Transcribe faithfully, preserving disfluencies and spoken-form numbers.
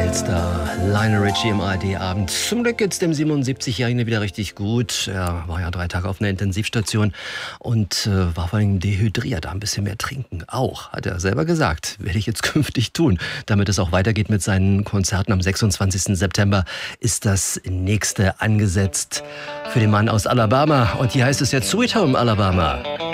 Weltstar Lionel Richie im A R D-Abend. Zum Glück geht's dem siebenundsiebzigjährigen wieder richtig gut. Er war ja drei Tage auf einer Intensivstation und äh, war vor allem dehydriert. Ein bisschen mehr trinken auch, hat er selber gesagt. Werde ich jetzt künftig tun. Damit es auch weitergeht mit seinen Konzerten am sechsundzwanzigsten September ist das nächste angesetzt für den Mann aus Alabama. Und hier heißt es jetzt Sweet Home Alabama.